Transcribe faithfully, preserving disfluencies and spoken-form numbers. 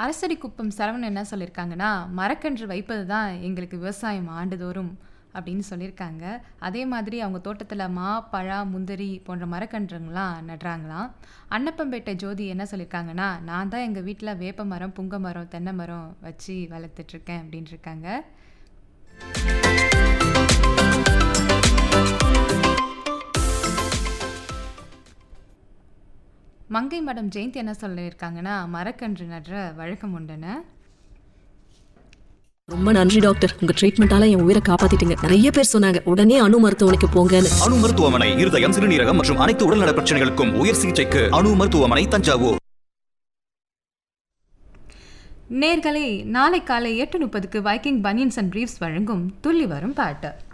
அரசடிக்குப்பம் சரவணன் என்ன சொல்லியிருக்காங்கன்னா, மரக்கன்று வைப்பது தான் எங்களுக்கு விவசாயம் ஆண்டுதோறும் அப்படின்னு சொல்லியிருக்காங்க. அதே மாதிரி அவங்க தோட்டத்தில மா, பழா, முந்திரி போன்ற மரக்கன்றுங்கலாம் நடுறாங்களாம். அன்னப்பம்பேட்டை ஜோதி என்ன சொல்லியிருக்காங்கன்னா, நான் தான் எங்க வீட்ல வேப்ப மரம், புங்க மரம், தென்னை மரம் வச்சு வளர்த்துட்ருக்கேன் அப்படின்னு இருக்காங்க. மங்கை மடம் ஜெயந்தி என்ன சொல்லியிருக்காங்கன்னா, மரக்கன்று நடுற வழக்கம் உண்டுன்னு. ரொம்ப நன்றி டாக்டர், உங்க ட்ரீட்மெண்டால என் உயிரை காப்பாத்திட்டீங்க. நிறைய பேர் சொன்னாங்க உடனே அணு மருத்துவமனைக்கு போங்கன்னு. அணு மருத்துவமனை இருதயம், சிறுநீரகம் மற்றும் அனைத்து உடல்நல பிரச்சனைகளுக்கும் உயர் சிகிச்சைக்கு அணு மருத்துவமனை, தஞ்சாவூர். நேர்களே, நாளை காலை எட்டு முப்பதுக்கு வைக்கிங் பனியன்ஸ் அண்ட் பிரீஃப்ஸ் வழங்கும் துள்ளி வரும் பாட்டு.